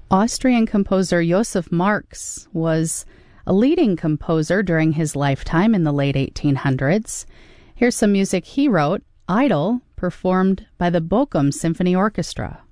Austrian composer Joseph Marx was a leading composer during his lifetime in the late 1800s. Here's some music he wrote, Idle, performed by the Bochum Symphony Orchestra.